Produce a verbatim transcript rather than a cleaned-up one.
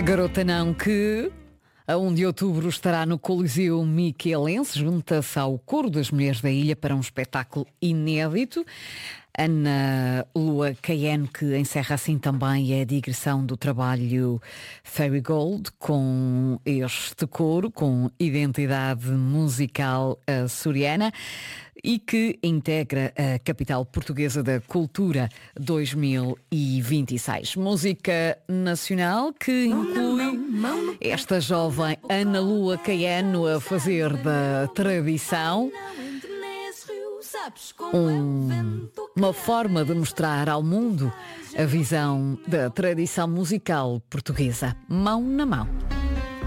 Garota Não, que a um de outubro estará no Coliseu Miquelense, junta-se ao Coro das Mulheres da Ilha para um espetáculo inédito. Ana Lua Caiano, que encerra assim também a digressão do trabalho Fairy Gold, com este coro, com identidade musical açoriana, e que integra a Capital Portuguesa da Cultura dois mil e vinte e seis. Música nacional que inclui esta jovem Ana Lua Caiano a fazer da tradição um, uma forma de mostrar ao mundo a visão da tradição musical portuguesa. Mão na mão.